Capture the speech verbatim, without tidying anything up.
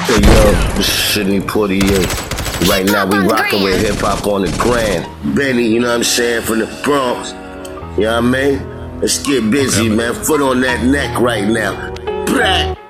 Hey yo, this is Sidney Poitier. Right now we rockin' with hip hop on the grand. Benny, you know what I'm saying, from the Bronx. You know what I mean? Let's get busy, man. Foot on that neck right now. Black.